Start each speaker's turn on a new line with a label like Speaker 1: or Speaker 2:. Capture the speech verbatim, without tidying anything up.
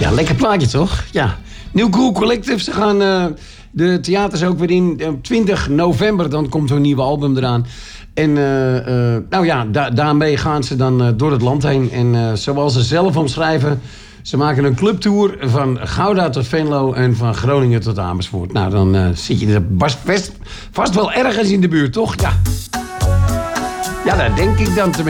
Speaker 1: Ja, lekker plaatje toch? Ja. New Cool Collective, ze gaan uh, de theaters ook weer in. Uh, twintig november, dan komt hun nieuwe album eraan. En uh, uh, nou ja, da- daarmee gaan ze dan uh, door het land heen. En uh, zoals ze zelf omschrijven, ze maken een clubtour van Gouda tot Venlo en van Groningen tot Amersfoort. Nou, dan uh, zit je er vast, vast wel ergens in de buurt, toch? Ja, ja, dat denk ik dan tenminste.